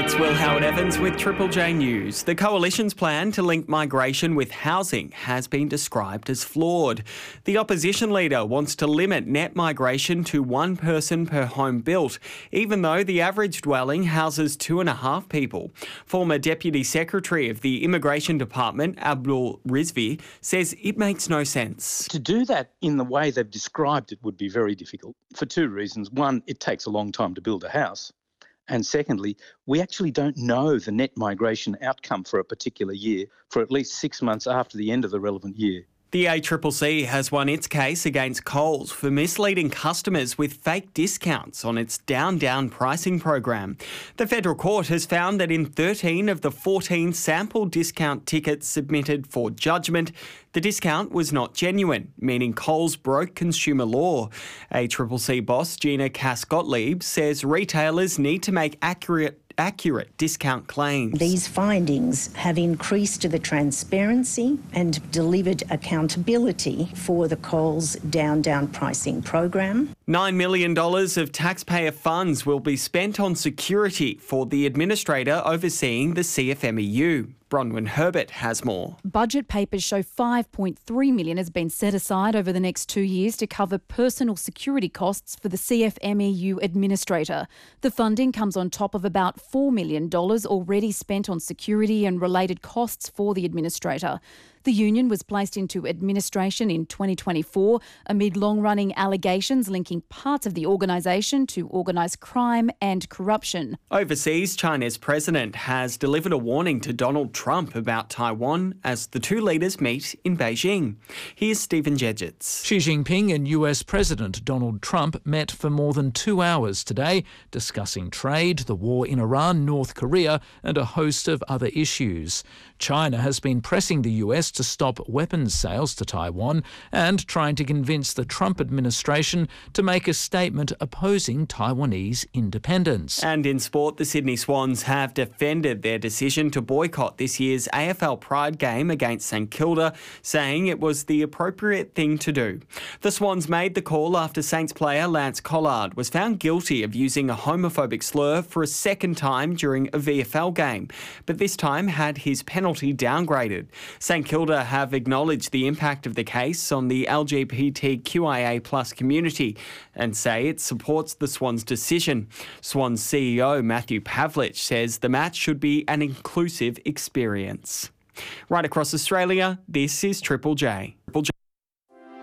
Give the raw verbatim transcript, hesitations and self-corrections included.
It's Will Howard Evans with Triple J News. The Coalition's plan to link migration with housing has been described as flawed. The opposition leader wants to limit net migration to one person per home built, even though the average dwelling houses two and a half people. Former Deputy Secretary of the Immigration Department, Abdul Rizvi, says it makes no sense. To do that in the way they've described it would be very difficult for two reasons. One, it takes a long time to build a house. And secondly, we actually don't know the net migration outcome for a particular year for at least six months after the end of the relevant year. The A C C C has won its case against Coles for misleading customers with fake discounts on its down-down pricing program. The federal court has found that in thirteen of the fourteen sample discount tickets submitted for judgment, the discount was not genuine, meaning Coles broke consumer law. A C C C boss Gina Cass-Gottlieb says retailers need to make accurate accurate discount claims. These findings have increased the transparency and delivered accountability for the Coles down-down pricing program. nine million dollars of taxpayer funds will be spent on security for the administrator overseeing the C F M E U. Bronwyn Herbert has more. Budget papers show five point three million dollars has been set aside over the next two years to cover personal security costs for the C F M E U administrator. The funding comes on top of about four million dollars already spent on security and related costs for the administrator. The union was placed into administration in twenty twenty-four amid long-running allegations linking parts of the organisation to organised crime and corruption. Overseas, China's president has delivered a warning to Donald Trump about Taiwan as the two leaders meet in Beijing. Here's Stephen Jedgetts. Xi Jinping and U S President Donald Trump met for more than two hours today, discussing trade, the war in Iran, North Korea, and a host of other issues. China has been pressing the U S to stop weapons sales to Taiwan and trying to convince the Trump administration to make a statement opposing Taiwanese independence. And in sport, the Sydney Swans have defended their decision to boycott this year's A F L Pride game against St Kilda, saying it was the appropriate thing to do. The Swans made the call after Saints player Lance Collard was found guilty of using a homophobic slur for a second time during a V F L game, but this time had his penalty downgraded. St Kilda have acknowledged the impact of the case on the L G B T Q I A plus community and say it supports the Swans' decision. Swans C E O Matthew Pavlich says the match should be an inclusive experience. Right across Australia, this is Triple J. Triple J.